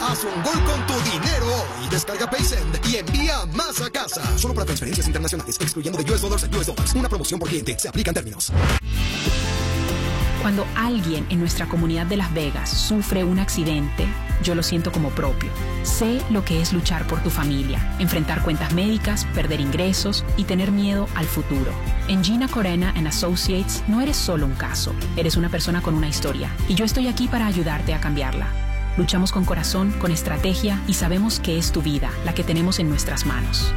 Haz un gol con tu dinero hoy. Descarga Paysend y envía más a casa. Solo para transferencias internacionales, excluyendo de US Dollars a US Dollars. Una promoción por cliente. Se aplican términos. Cuando alguien en nuestra comunidad de Las Vegas sufre un accidente, yo lo siento como propio. Sé lo que es luchar por tu familia, enfrentar cuentas médicas, perder ingresos y tener miedo al futuro. En Gina Corena & Associates no eres solo un caso, eres una persona con una historia y yo estoy aquí para ayudarte a cambiarla. Luchamos con corazón, con estrategia y sabemos que es tu vida la que tenemos en nuestras manos.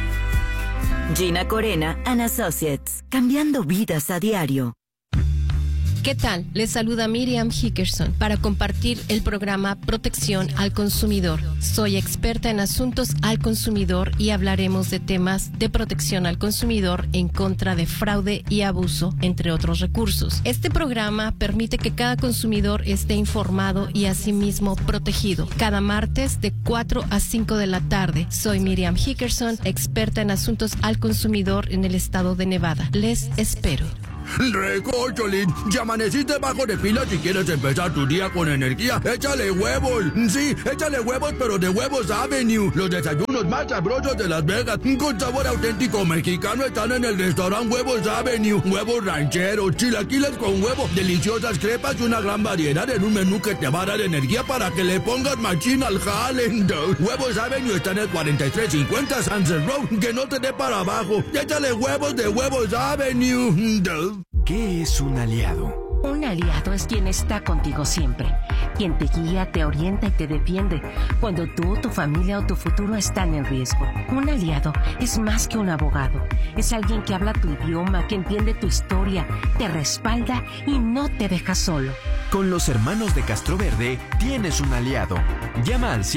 Gina Corena & Associates, cambiando vidas a diario. ¿Qué tal? Les saluda Miriam Hickerson para compartir el programa Protección al Consumidor. Soy experta en asuntos al consumidor y hablaremos de temas de protección al consumidor en contra de fraude y abuso, entre otros recursos. Este programa permite que cada consumidor esté informado y asimismo protegido. Cada martes de 4 a 5 de la tarde. Soy Miriam Hickerson, experta en asuntos al consumidor en el estado de Nevada. Les espero. Recocholín, ya amaneciste bajo de pila si quieres empezar tu día con energía. Échale huevos. Sí, échale huevos, pero de Huevos Avenue. Los desayunos más sabrosos de Las Vegas, con sabor auténtico mexicano, están en el restaurante Huevos Avenue. Huevos rancheros, chilaquiles con huevo, deliciosas crepas y una gran variedad en un menú que te va a dar energía para que le pongas machín al jale. Huevos Avenue está en el 4350 Sunset Road. Que no te dé para abajo. Échale huevos de Huevos Avenue. ¿Qué es un aliado? Un aliado es quien está contigo siempre, quien te guía, te orienta y te defiende cuando tú, tu familia o tu futuro están en riesgo. Un aliado es más que un abogado, es alguien que habla tu idioma, que entiende tu historia, te respalda y no te deja solo. Con los hermanos de Castroverde tienes un aliado. Llama al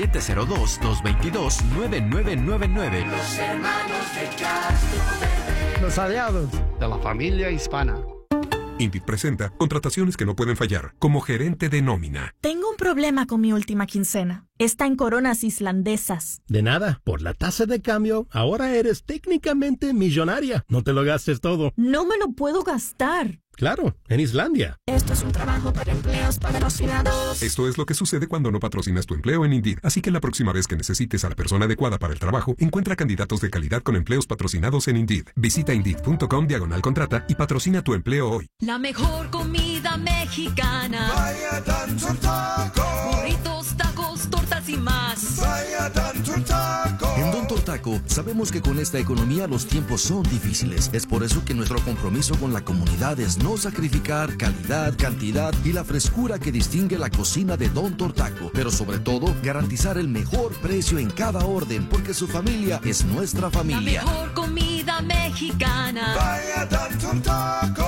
702-222-9999. Los hermanos de Castroverde. Los aliados de la familia hispana. Indeed presenta contrataciones que no pueden fallar, como gerente de nómina. Tengo un problema con mi última quincena. Está en coronas islandesas. De nada, por la tasa de cambio, ahora eres técnicamente millonaria. No te lo gastes todo. No me lo puedo gastar. Claro, en Islandia. Esto es un trabajo para empleos patrocinados. Esto es lo que sucede cuando no patrocinas tu empleo en Indeed. Así que la próxima vez que necesites a la persona adecuada para el trabajo, encuentra candidatos de calidad con empleos patrocinados en Indeed. Visita Indeed.com/contrata y patrocina tu empleo hoy. La mejor comida mexicana. Vaya Danton Taco. Burritos, tacos, tortas y más. Vaya Danton Taco. En Don Tortaco sabemos que con esta economía los tiempos son difíciles. Es por eso que nuestro compromiso con la comunidad es no sacrificar calidad, cantidad y la frescura que distingue la cocina de Don Tortaco. Pero sobre todo, garantizar el mejor precio en cada orden, porque su familia es nuestra familia. La mejor comida mexicana. Vaya Danton Taco.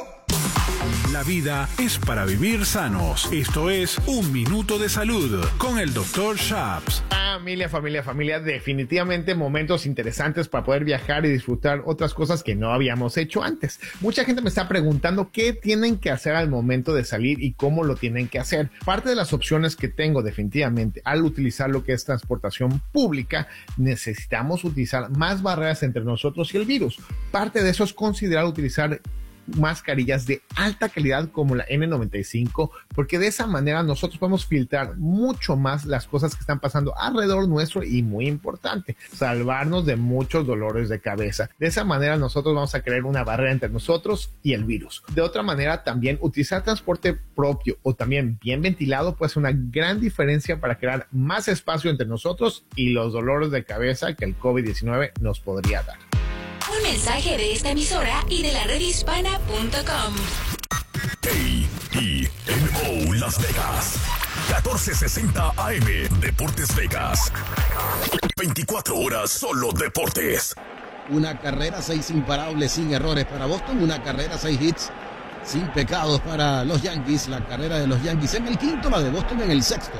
La vida es para vivir sanos. Esto es Un Minuto de Salud con el Dr. Shaps. Familia, definitivamente momentos interesantes para poder viajar y disfrutar otras cosas que no habíamos hecho antes. Mucha gente me está preguntando qué tienen que hacer al momento de salir y cómo lo tienen que hacer. Parte de las opciones que tengo definitivamente al utilizar lo que es transportación pública, necesitamos utilizar más barreras entre nosotros y el virus. Parte de eso es considerar utilizar mascarillas de alta calidad como la N95, porque de esa manera nosotros podemos filtrar mucho más las cosas que están pasando alrededor nuestro y, muy importante, salvarnos de muchos dolores de cabeza. De esa manera nosotros vamos a crear una barrera entre nosotros y el virus. De otra manera, también utilizar transporte propio o también bien ventilado puede ser una gran diferencia para crear más espacio entre nosotros y los dolores de cabeza que el COVID-19 nos podría dar. Un mensaje de esta emisora y de la redhispana.com. KEMO Las Vegas 1460 AM Deportes Vegas. 24 horas solo deportes. Una carrera, 6 imparables sin errores para Boston. Una carrera, 6 hits sin pecados para los Yankees. La carrera de los Yankees en el quinto, la de Boston en el sexto.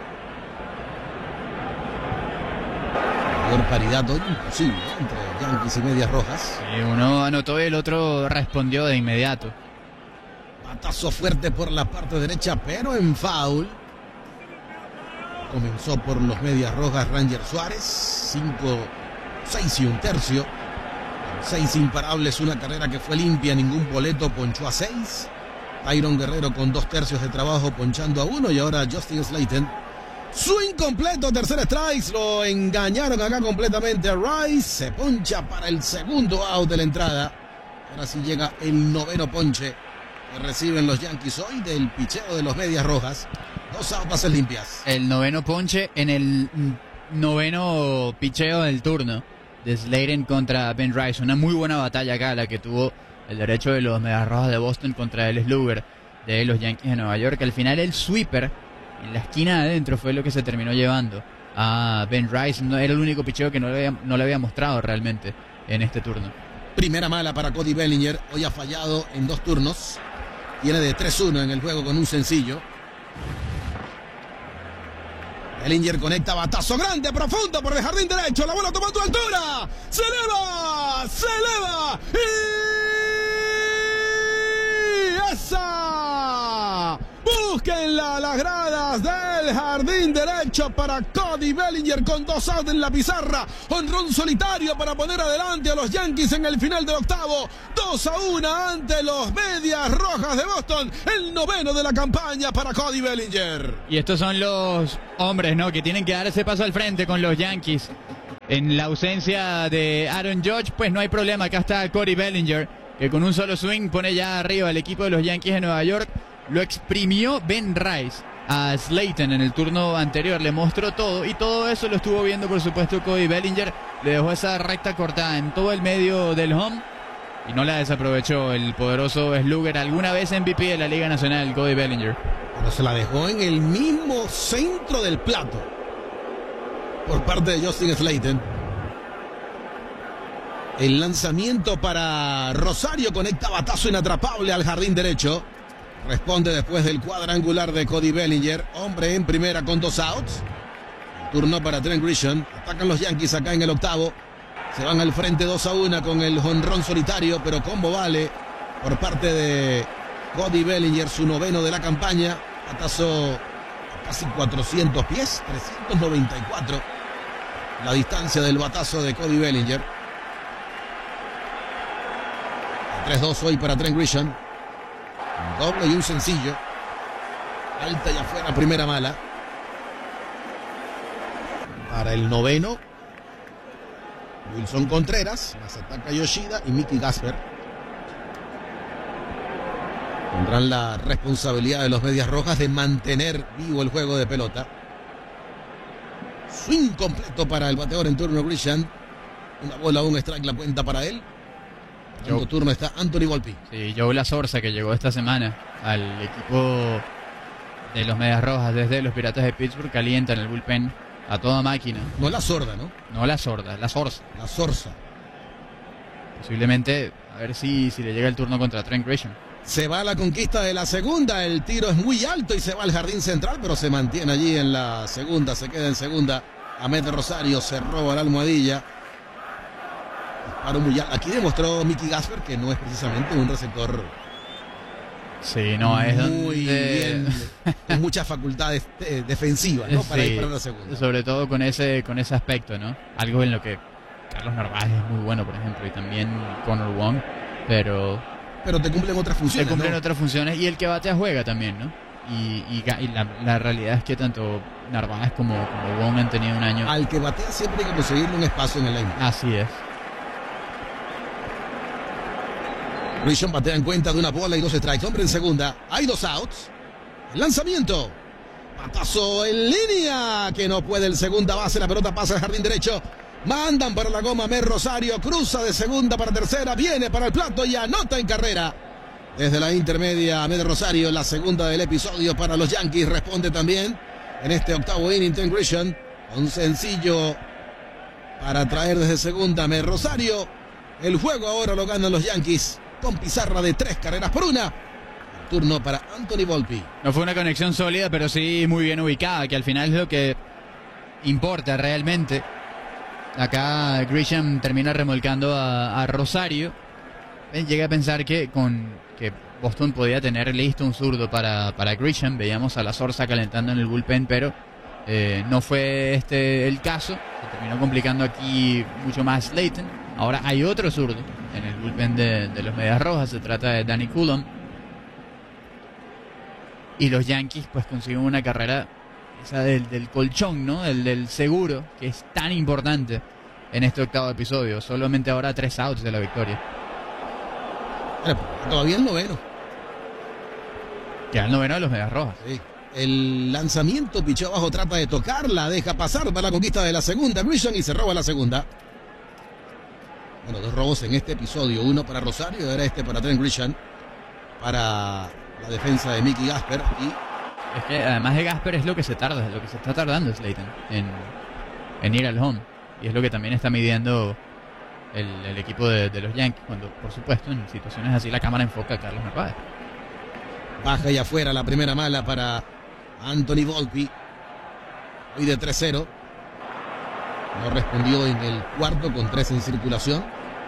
Por paridad hoy imposible entre Yankees y Medias Rojas. Uno anotó, el otro respondió de inmediato. Batazo fuerte por la parte derecha, pero en foul. Comenzó por los Medias Rojas Ranger Suárez. 5, 6 y un tercio. 6 imparables, una carrera que fue limpia, ningún boleto, ponchó a 6. Tyron Guerrero con 2 tercios de trabajo ponchando a 1. Y ahora Justin Slayton Swing completo, tercer strike. Lo engañaron acá completamente a Rice. Se poncha para el segundo out de la entrada. Ahora sí llega el noveno ponche que reciben los Yankees hoy del picheo de los Medias Rojas. 2 outs, bases limpias. El noveno ponche en el noveno picheo del turno de Slayton contra Ben Rice. Una muy buena batalla acá la que tuvo el derecho de los Medias Rojas de Boston contra el slugger de los Yankees de Nueva York. Al final el sweeper en la esquina de adentro fue lo que se terminó llevando a Ben Rice. No era el único picheo que no le había mostrado realmente en este turno. Primera mala para Cody Bellinger. Hoy ha fallado en 2 turnos. Viene de 3-1 en el juego con un sencillo. Bellinger conecta batazo grande, profundo por el jardín derecho. La bola tomando altura. Se eleva. Y esa. Búsquenla las gradas del jardín derecho para Cody Bellinger con 2 outs en la pizarra. Jonrón solitario para poner adelante a los Yankees en el final del octavo. 2-1 ante los Medias Rojas de Boston. El noveno de la campaña para Cody Bellinger. Y estos son los hombres, ¿no?, que tienen que dar ese paso al frente con los Yankees. En la ausencia de Aaron Judge, pues no hay problema. Acá está Cody Bellinger, que con un solo swing pone ya arriba al equipo de los Yankees de Nueva York. Lo exprimió Ben Rice a Slayton en el turno anterior, le mostró todo y todo eso lo estuvo viendo por supuesto Cody Bellinger. Le dejó esa recta cortada en todo el medio del home y no la desaprovechó el poderoso slugger, alguna vez MVP de la Liga Nacional, Cody Bellinger. Pero se la dejó en el mismo centro del plato por parte de Justin Slayton. El lanzamiento para Rosario, conecta batazo inatrapable al jardín derecho. Responde después del cuadrangular de Cody Bellinger. Hombre en primera con 2 outs. Turno para Trent Grisham. Atacan los Yankees acá en el octavo. Se van al frente 2-1 con el jonrón solitario, pero combo vale por parte de Cody Bellinger, su noveno de la campaña. Batazo a casi 400 pies, 394. La distancia del batazo de Cody Bellinger. 3-2 hoy para Trent Grisham. Un doble y un sencillo. Alta y afuera, primera mala. Para el noveno, Wilson Contreras. Masataka Yoshida y Mickey Gasper. Tendrán la responsabilidad de los Medias Rojas de mantener vivo el juego de pelota. Swing completo para el bateador en turno Grisham. Una bola, un strike, la cuenta para él. En el turno está Anthony Volpi. Sí, Joe La Sorsa, que llegó esta semana al equipo de los Medias Rojas desde los Piratas de Pittsburgh, calienta en el bullpen a toda máquina. No la sorda, ¿no? No la sorda, la Sorsa. La Sorsa. Posiblemente, a ver si le llega el turno contra Trent Grisham. Se va a la conquista de la segunda. El tiro es muy alto y se va al jardín central, pero se mantiene allí en la segunda. Se queda en segunda. Ahmed Rosario se roba la almohadilla. Aquí demostró Mickey Gasper que no es precisamente un receptor. Sí, no, es muy bien, con muchas facultades defensivas, ¿no? Para sí, ir para la segunda. Sobre todo con ese aspecto, ¿no? Algo en lo que Carlos Narváez es muy bueno, por ejemplo, y también Connor Wong, pero te cumplen otras funciones. Te cumplen, ¿no? Otras funciones, y el que batea juega también, ¿no? Y la realidad es que tanto Narváez como Wong han tenido un año. Al que batea siempre hay que conseguirle un espacio en el line. Así es. Grisham batea en cuenta de una bola y 2 strikes. Hombre en segunda. Hay 2 outs. El lanzamiento. Batazo en línea. Que no puede el segunda base. La pelota pasa al jardín derecho. Mandan para la goma Mer Rosario. Cruza de segunda para tercera. Viene para el plato y anota en carrera. Desde la intermedia, Mer Rosario. La segunda del episodio para los Yankees. Responde también en este octavo inning Trent Grisham. Un sencillo para traer desde segunda Mer Rosario. El juego ahora lo ganan los Yankees con pizarra de 3-1. Turno para Anthony Volpi. No fue una conexión sólida, pero sí muy bien ubicada, que al final es lo que importa realmente. Acá Grisham termina remolcando a Rosario. Llega a pensar que Boston podía tener listo un zurdo para Grisham. Veíamos a La Sorsa calentando en el bullpen, pero no fue el caso. Se terminó complicando aquí mucho más Slayton. Ahora hay otro zurdo en el bullpen de los Medias Rojas. Se trata de Danny Coulomb. Y los Yankees pues consiguen una carrera esa del colchón, ¿no? Del seguro, que es tan importante en este octavo episodio. Solamente ahora 3 outs de la victoria. Todavía el noveno. Queda el noveno de los Medias Rojas. Sí. El lanzamiento, pichó abajo, trata de tocarla, deja pasar para la conquista de la segunda. Grisham y se roba la segunda. Bueno, 2 robos en este episodio. Uno para Rosario y ahora este para Trent Grisham. Para la defensa de Mickey Gasper. Y es que además de Gasper es lo que se tarda, lo que se está tardando Slayton en ir al home. Y es lo que también está midiendo el equipo de los Yankees. Cuando, por supuesto, en situaciones así la cámara enfoca a Carlos Narváez. Baja y afuera la primera mala para Anthony Volpe. Hoy de 3-0. No respondió en el cuarto con 3 en circulación.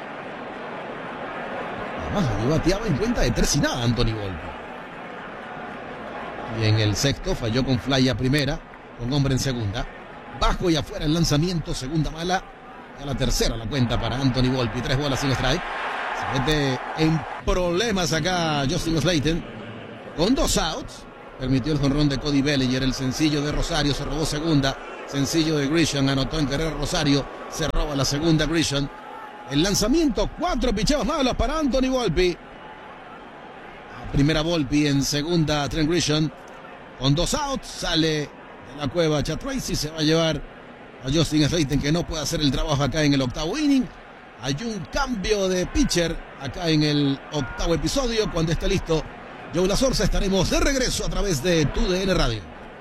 Además, había bateado en cuenta de 3 y nada Anthony Volpe. Y en el sexto falló con fly a primera, con hombre en segunda. Bajo y afuera el lanzamiento, segunda mala. Y a la tercera la cuenta para Anthony Volpe. 3 bolas sin strike. Se mete en problemas acá Justin Slayton. Con 2 outs. Permitió el jonrón de Cody Bellinger. El sencillo de Rosario se robó segunda. Sencillo de Grisham, anotó en carrera Rosario. Se roba la segunda Grisham. El lanzamiento, 4 picheos malos para Anthony Volpe. Primera Volpe, en segunda Trent Grisham. Con 2 outs sale de la cueva Chad Tracy. Se va a llevar a Justin Slayton, que no puede hacer el trabajo acá en el octavo inning. Hay un cambio de pitcher acá en el octavo episodio. Cuando esté listo Joe La Sorza, estaremos de regreso a través de TUDN Radio.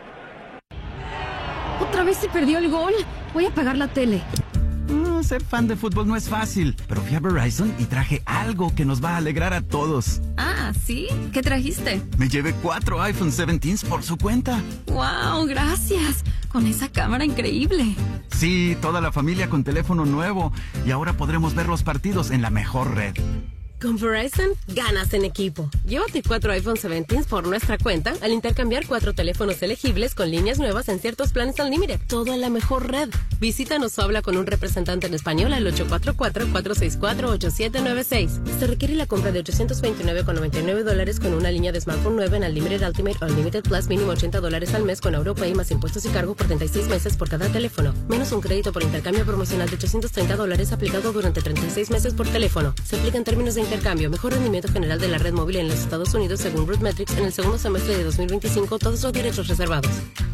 Otra vez se perdió el gol. Voy a apagar la tele. Ser fan de fútbol no es fácil, pero fui a Verizon y traje algo que nos va a alegrar a todos. Ah, ¿sí? ¿Qué trajiste? Me llevé 4 iPhone 17 por su cuenta. ¡Wow! Gracias. Con esa cámara increíble. Sí, toda la familia con teléfono nuevo. Y ahora podremos ver los partidos en la mejor red. Con Verizon, ganas en equipo. Llévate 4 iPhone 17 por nuestra cuenta al intercambiar 4 teléfonos elegibles con líneas nuevas en ciertos planes Unlimited. Todo en la mejor red. Visítanos o habla con un representante en español al 844-464-8796. Se requiere la compra de $829.99 con una línea de smartphone nueva en Unlimited Ultimate o Unlimited Plus, mínimo $80 al mes con AuroPay más impuestos y cargo por 36 meses por cada teléfono. Menos un crédito por intercambio promocional de $830 aplicado durante 36 meses por teléfono. Se aplica en términos de intercambio. Mejor rendimiento general de la red móvil en los Estados Unidos según RootMetrics en el segundo semestre de 2025. Todos los derechos reservados.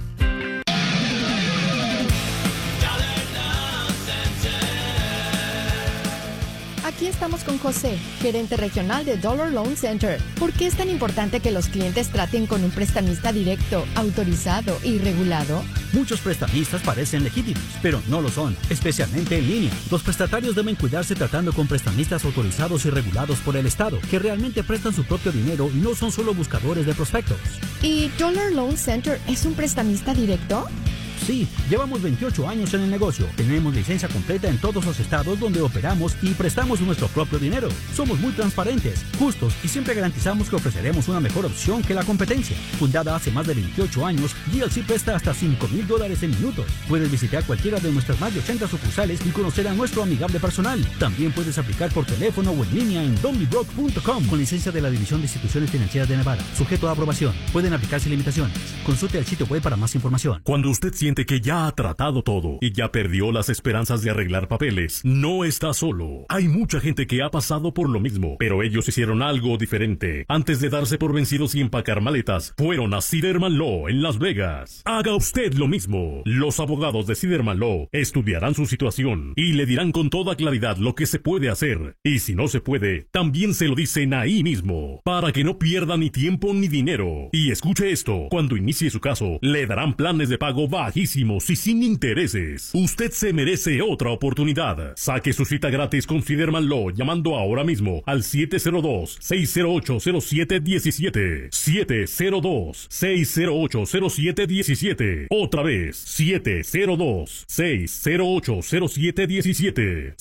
Aquí estamos con José, gerente regional de Dollar Loan Center. ¿Por qué es tan importante que los clientes traten con un prestamista directo, autorizado y regulado? Muchos prestamistas parecen legítimos, pero no lo son, especialmente en línea. Los prestatarios deben cuidarse tratando con prestamistas autorizados y regulados por el Estado, que realmente prestan su propio dinero y no son solo buscadores de prospectos. ¿Y Dollar Loan Center es un prestamista directo? Sí, llevamos 28 años en el negocio. Tenemos licencia completa en todos los estados donde operamos y prestamos nuestro propio dinero. Somos muy transparentes, justos y siempre garantizamos que ofreceremos una mejor opción que la competencia. Fundada hace más de 28 años, GLC presta hasta $5,000 en minutos. Puedes visitar cualquiera de nuestras más de 80 sucursales y conocer a nuestro amigable personal. También puedes aplicar por teléfono o en línea en donbebroke.com con licencia de la División de Instituciones Financieras de Nevada. Sujeto a aprobación. Pueden aplicarse limitaciones. Consulte el sitio web para más información. Cuando usted siente que ya ha tratado todo y ya perdió las esperanzas de arreglar papeles, no está solo. Hay mucha gente que ha pasado por lo mismo, pero ellos hicieron algo diferente. Antes de darse por vencidos y empacar maletas, fueron a Siderman Law en Las Vegas. Haga usted lo mismo. Los abogados de Siderman Law estudiarán su situación y le dirán con toda claridad lo que se puede hacer. Y si no se puede, también se lo dicen ahí mismo, para que no pierda ni tiempo ni dinero. Y escuche esto, cuando inicie su caso, le darán planes de pago bajísimos y sin intereses. Usted se merece otra oportunidad. Saque su cita gratis con Siderman Law llamando ahora mismo al 702-608-0717. 702-608-0717. Otra vez, 702-608-0717.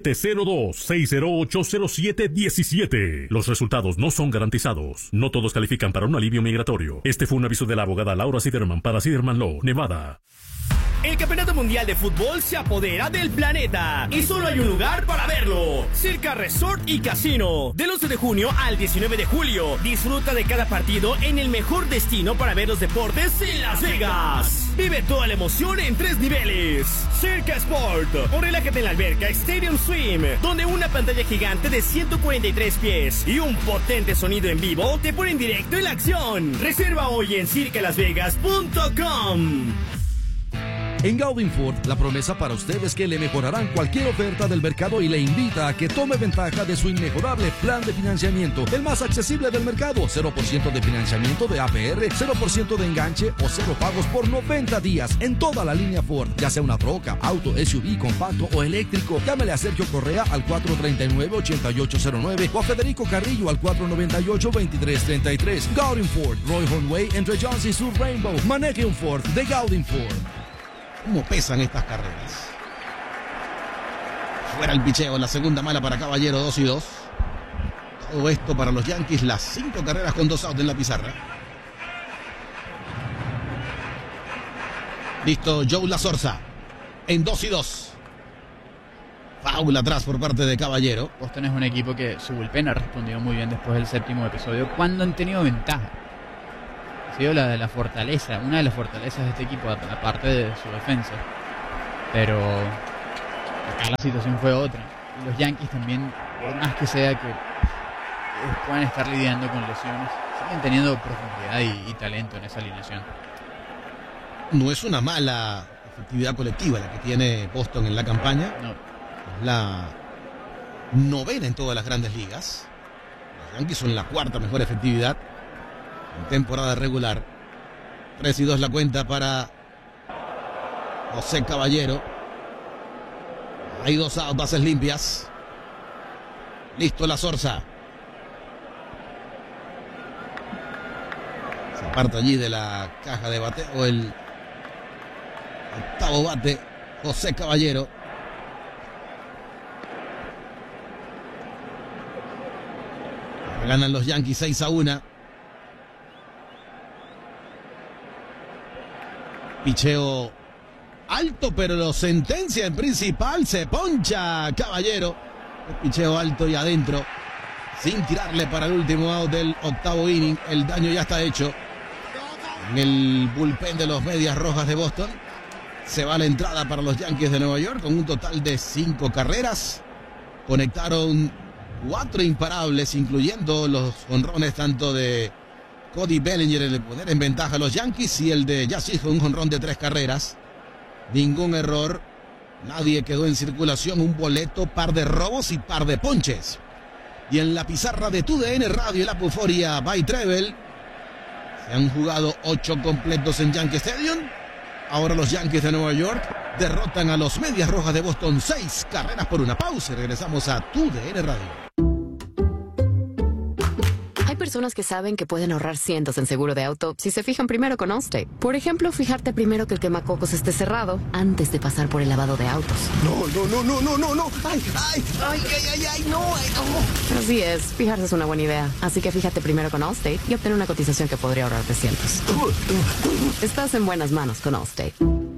702-608-0717. Los resultados no son garantizados. No todos califican para un alivio migratorio. Este fue un aviso de la abogada Laura Siderman para Siderman Law, Nevada. El Campeonato Mundial de Fútbol se apodera del planeta y solo hay un lugar para verlo: Circa Resort y Casino. Del 11 de junio al 19 de julio, disfruta de cada partido en el mejor destino para ver los deportes en Las Vegas. Vive toda la emoción en 3 niveles. Circa Sport, o relájate en la alberca Stadium Swim, donde una pantalla gigante de 143 pies y un potente sonido en vivo te ponen directo en la acción. Reserva hoy en circalasvegas.com. En Gaudin Ford, la promesa para usted es que le mejorarán cualquier oferta del mercado y le invita a que tome ventaja de su inmejorable plan de financiamiento, el más accesible del mercado. 0% de financiamiento de APR, 0% de enganche o 0 pagos por 90 días en toda la línea Ford, ya sea una troca, auto, SUV, compacto o eléctrico. Llámele a Sergio Correa al 439-8809 o a Federico Carrillo al 498-2333. Gaudin Ford, Roy Hornway, entre Jones y Sur Rainbow. Maneje un Ford de Gaudin Ford. ¿Cómo pesan estas carreras? Fuera el picheo, la segunda mala para Caballero, 2-2. Todo esto para los Yankees, las 5 carreras con 2 outs en la pizarra. Listo, Joe Lazorza en 2-2. Foul atrás por parte de Caballero. Boston es un equipo que su bullpen ha respondido muy bien después del 7º episodio, cuando han tenido ventaja. Ha sido la fortaleza, una de las fortalezas de este equipo, aparte de su defensa. Pero acá la situación fue otra. Y los Yankees también, por más que sea que puedan estar lidiando con lesiones, siguen teniendo profundidad y talento en esa alineación. No es una mala efectividad colectiva la que tiene Boston en la campaña. No. Es la 9ª en todas las grandes ligas. Los Yankees son la 4ª mejor efectividad en temporada regular. 3-2 la cuenta para José Caballero. Hay 2 outs, bases limpias. Listo Lazorza. Se aparta allí de la caja de bateo el octavo bate, José Caballero. Ganan los Yankees 6-1. Picheo alto, pero lo sentencia en principal. Se poncha Caballero. El picheo alto y adentro, sin tirarle para el último out del octavo inning. El daño ya está hecho en el bullpen de los Medias Rojas de Boston. Se va la entrada para los Yankees de Nueva York con un total de 5 carreras. Conectaron 4 imparables, incluyendo los jonrones tanto de Cody Bellinger, el de poner en ventaja a los Yankees, y el de Jazz, un jonrón de 3 carreras. Ningún error, nadie quedó en circulación, un boleto, par de robos y par de ponches. Y en la pizarra de TUDN Radio, la Euforia by Treble, se han jugado 8 completos en Yankee Stadium. Ahora los Yankees de Nueva York derrotan a los Medias Rojas de Boston 6 carreras por 1. Pausa y regresamos a TUDN Radio. Hay personas que saben que pueden ahorrar cientos en seguro de auto si se fijan primero con Allstate. Por ejemplo, fijarte primero que el quemacocos esté cerrado antes de pasar por el lavado de autos. No. Ay, no. Así es, fijarse es una buena idea. Así que fíjate primero con Allstate y obtener una cotización que podría ahorrarte cientos. Estás en buenas manos con Allstate.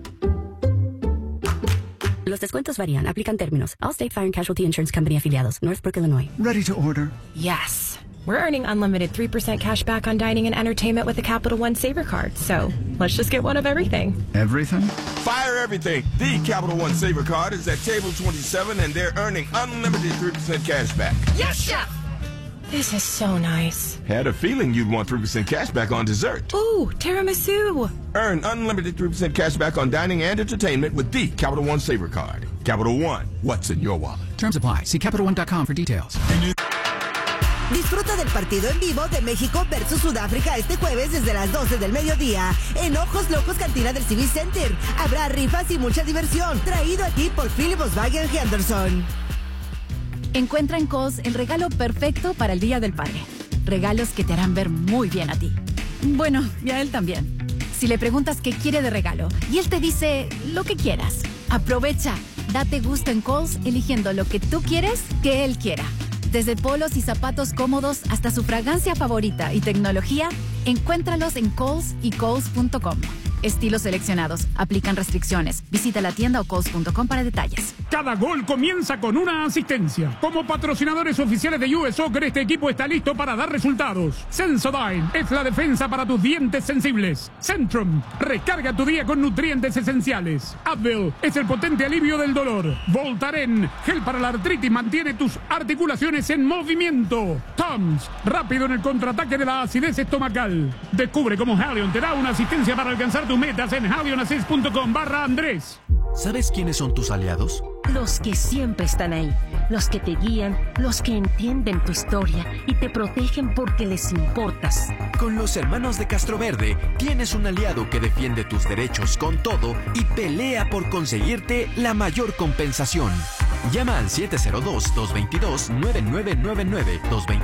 Los descuentos varían. Aplican términos. Allstate Fire and Casualty Insurance Company afiliados. Northbrook, Illinois. Ready to order? Yes. We're earning unlimited 3% cash back on dining and entertainment with the Capital One Saver Card. So let's just get one of everything. Everything? Fire everything. The Capital One Saver Card is at table 27 and they're earning unlimited 3% cash back. Yes, Chef! This is so nice. Had a feeling you'd want 3% cash back on dessert. Ooh, tiramisu. Earn unlimited 3% cash back on dining and entertainment with the Capital One Saver Card. Capital One, what's in your wallet? Terms apply. See CapitalOne.com for details. Disfruta del partido en vivo de México versus Sudáfrica este jueves desde las 12 del mediodía en Ojos Locos Cantina del Civic Center. Habrá rifas y mucha diversión. Traído aquí por Philip Volkswagen Henderson. Encuentra en Kohl's el regalo perfecto para el Día del Padre. Regalos que te harán ver muy bien a ti. Bueno, y a él también. Si le preguntas qué quiere de regalo y él te dice lo que quieras, aprovecha. Date gusto en Kohl's eligiendo lo que tú quieres que él quiera. Desde polos y zapatos cómodos hasta su fragancia favorita y tecnología, encuéntralos en Kohl's y Kohl's.com. Estilos seleccionados. Aplican restricciones. Visita la tienda o Kohl's.com para detalles. Cada gol comienza con una asistencia. Como patrocinadores oficiales de US Soccer, este equipo está listo para dar resultados. Sensodyne es la defensa para tus dientes sensibles. Centrum, recarga tu día con nutrientes esenciales. Advil es el potente alivio del dolor. Voltaren, gel para la artritis, mantiene tus articulaciones en movimiento. Tums, rápido en el contraataque de la acidez estomacal. Descubre cómo Halion te da una asistencia para alcanzar tus metas en halionassist.com/Andrés. ¿Sabes quiénes son tus aliados? Los que siempre están ahí, los que te guían, los que entienden tu historia y te protegen porque les importas. Con los hermanos de Castroverde tienes un aliado que defiende tus derechos con todo y pelea por conseguirte la mayor compensación. Llama al 702-222-9999,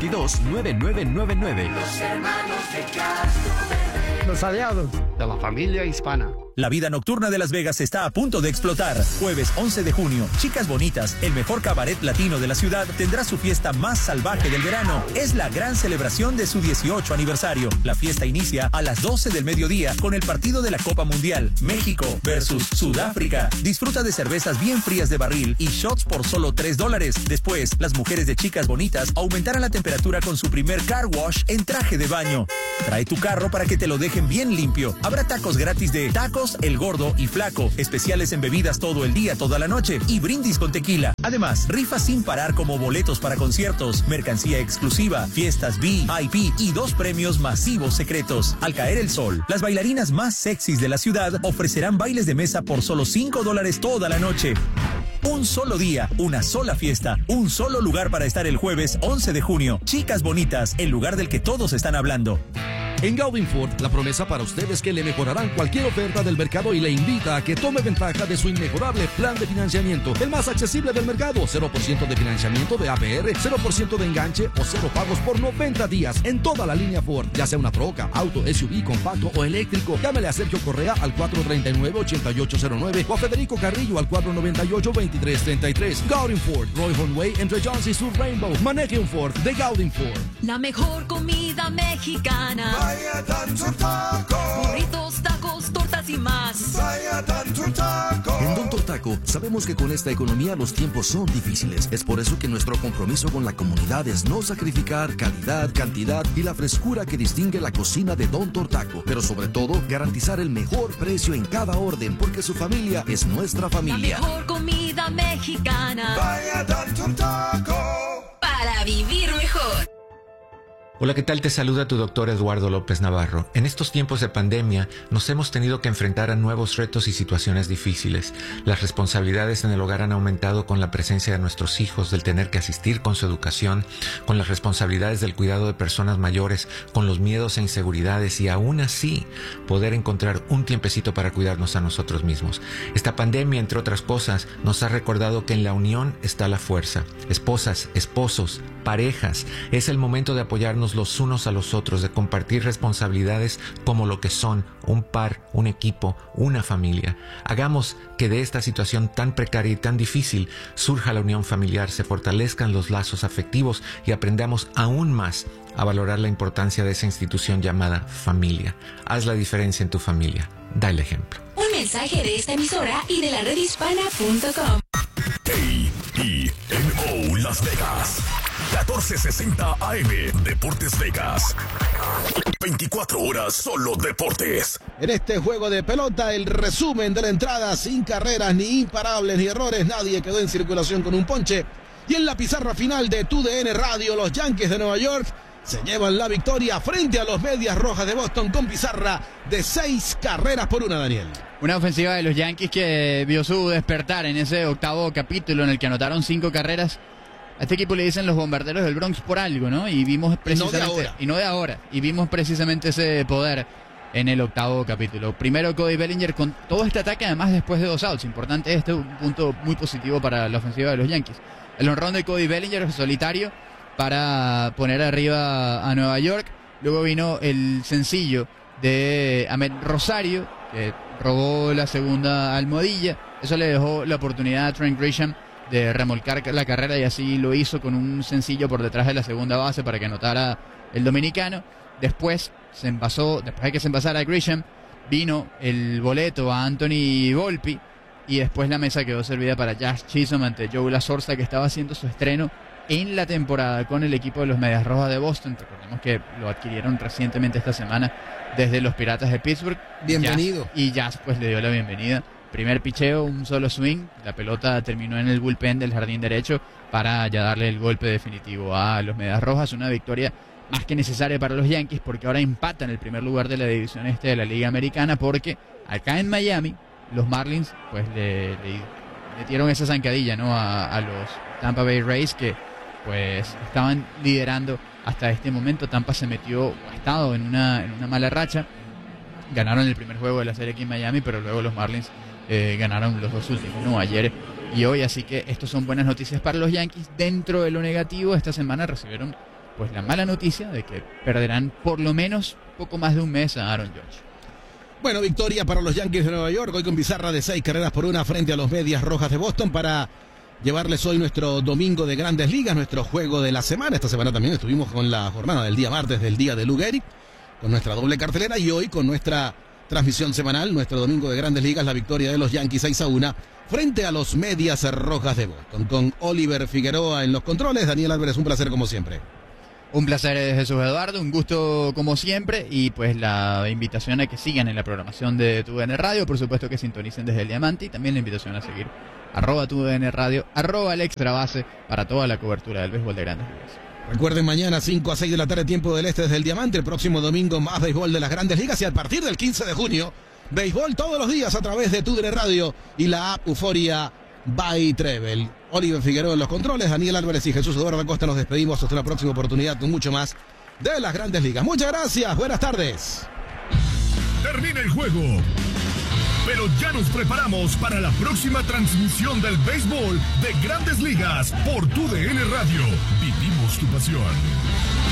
222-9999. Los hermanos de Castroverde. Los aliados de la familia hispana. La vida nocturna de Las Vegas está a punto de explotar. Jueves 11 de junio, Chicas Bonitas, el mejor cabaret latino de la ciudad, tendrá su fiesta más salvaje del verano. Es la gran celebración de su 18 aniversario. La fiesta inicia a las 12 del mediodía con el partido de la Copa Mundial, México versus Sudáfrica. Disfruta de cervezas bien frías de barril y shots por solo $3. Después, las mujeres de Chicas Bonitas aumentarán la temperatura con su primer car wash en traje de baño. Trae tu carro para que te lo dejen bien limpio. Habrá tacos gratis de Tacos El Gordo y Flaco, especiales en bebidas todo el día, toda la noche y brindis con tequila. Además, rifas sin parar como boletos para conciertos, mercancía exclusiva, fiestas VIP y 2 premios masivos secretos. Al caer el sol, las bailarinas más sexys de la ciudad ofrecerán bailes de mesa por solo $5 toda la noche. Un solo día, una sola fiesta, un solo lugar para estar el jueves 11 de junio. Chicas Bonitas, el lugar del que todos están hablando. En Gaudin Ford, la promesa para usted es que le mejorarán cualquier oferta del mercado y le invita a que tome ventaja de su inmejorable plan de financiamiento, el más accesible del mercado. 0% de financiamiento de APR, 0% de enganche o 0 pagos por 90 días en toda la línea Ford, ya sea una troca, auto, SUV, compacto o eléctrico. Llámele a Sergio Correa al 439-8809 o a Federico Carrillo al 498-2333. Gaudin Ford, Roy Way entre Jones y Sur Rainbow. Maneje un Ford de Gaudin Ford. La mejor comida mexicana. Vaya tanto taco. Burritos, tacos, tortas y más. Vaya tanto taco. En Don Tortaco sabemos que con esta economía los tiempos son difíciles. Es por eso que nuestro compromiso con la comunidad es no sacrificar calidad, cantidad y la frescura que distingue la cocina de Don Tortaco. Pero sobre todo, garantizar el mejor precio en cada orden, porque su familia es nuestra familia. La mejor comida mexicana. Vaya tanto taco. Para vivir mejor. Hola, ¿qué tal? Te saluda tu doctor Eduardo López Navarro. En estos tiempos de pandemia nos hemos tenido que enfrentar a nuevos retos y situaciones difíciles. Las responsabilidades en el hogar han aumentado con la presencia de nuestros hijos, del tener que asistir con su educación, con las responsabilidades del cuidado de personas mayores, con los miedos e inseguridades y aún así poder encontrar un tiempecito para cuidarnos a nosotros mismos. Esta pandemia, entre otras cosas, nos ha recordado que en la unión está la fuerza. Esposas, esposos, parejas, es el momento de apoyarnos los unos a los otros, de compartir responsabilidades como lo que son un par, un equipo, una familia. Hagamos que de esta situación tan precaria y tan difícil surja la unión familiar, se fortalezcan los lazos afectivos y aprendamos aún más a valorar la importancia de esa institución llamada familia. Haz la diferencia en tu familia. Da el ejemplo. Un mensaje de esta emisora y de la redhispana.com. KENO Las Vegas. 1460 AM Deportes Vegas. 24 horas solo deportes. En este juego de pelota, el resumen de la entrada, sin carreras, ni imparables, ni errores. Nadie quedó en circulación con un ponche. Y en la pizarra final de TUDN Radio, los Yankees de Nueva York se llevan la victoria frente a los Medias Rojas de Boston con pizarra de 6-1, Daniel. Una ofensiva de los Yankees que vio su despertar en ese octavo capítulo en el que anotaron 5 carreras. A este equipo le dicen los bombarderos del Bronx por algo, ¿no? Y vimos precisamente... no de ahora. Y vimos precisamente ese poder en el octavo capítulo. Primero Cody Bellinger con todo este ataque, además después de 2 outs. Importante un punto muy positivo para la ofensiva de los Yankees. El honrón de Cody Bellinger solitario para poner arriba a Nueva York. Luego vino el sencillo de Ahmed Rosario, que robó la segunda almohadilla. Eso le dejó la oportunidad a Trent Grisham de remolcar la carrera, y así lo hizo con un sencillo por detrás de la segunda base para que anotara el dominicano. Después de que se envasara Grisham, vino el boleto a Anthony Volpi y después la mesa quedó servida para Josh Chisholm ante Joe Lasorda, que estaba haciendo su estreno en la temporada con el equipo de los Medias Rojas de Boston. Recordemos que lo adquirieron recientemente esta semana desde los Piratas de Pittsburgh. Bienvenido. Y Jazz pues le dio la bienvenida. Primer picheo, un solo swing, la pelota terminó en el bullpen del jardín derecho para ya darle el golpe definitivo a los Medias Rojas. Una victoria más que necesaria para los Yankees, porque ahora empatan el primer lugar de la división este de la Liga Americana, porque acá en Miami los Marlins pues le metieron esa zancadilla, ¿no?, a los Tampa Bay Rays, que pues estaban liderando hasta este momento. Tampa se metió, ha estado en una mala racha. Ganaron el primer juego de la serie aquí en Miami, pero luego los Marlins ganaron los dos últimos, ¿no?, ayer y hoy. Así que estos son buenas noticias para los Yankees. Dentro de lo negativo, esta semana recibieron pues la mala noticia de que perderán por lo menos poco más de un mes a Aaron Judge. Bueno, victoria para los Yankees de Nueva York, hoy con pizarra de 6-1 frente a los Medias Rojas de Boston, para llevarles hoy nuestro domingo de Grandes Ligas, nuestro juego de la semana. Esta semana también estuvimos con la jornada del día martes, del día de Lou Gehrig, con nuestra doble cartelera, y hoy con nuestra transmisión semanal, nuestro domingo de Grandes Ligas, la victoria de los Yankees 6-1 frente a los Medias Rojas de Boston, con Oliver Figueroa en los controles. Daniel Álvarez, un placer como siempre. Un placer, Jesús Eduardo, un gusto como siempre, y pues la invitación a que sigan en la programación de TUDN Radio, por supuesto que sintonicen desde el Diamante, y también la invitación a seguir @TUDN Radio, @el Extra Base, para toda la cobertura del béisbol de Grandes Ligas. Recuerden, mañana 5 a 6 de la tarde, tiempo del este desde el Diamante. El próximo domingo más béisbol de las Grandes Ligas, y a partir del 15 de junio, béisbol todos los días a través de TUDN Radio y la app Euforia by Treble. Oliver Figueroa en los controles, Daniel Álvarez y Jesús Eduardo Acosta. Nos despedimos hasta una próxima oportunidad con mucho más de las Grandes Ligas. Muchas gracias, buenas tardes. Termina el juego, pero ya nos preparamos para la próxima transmisión del béisbol de Grandes Ligas por TUDN Radio. Vivimos tu pasión.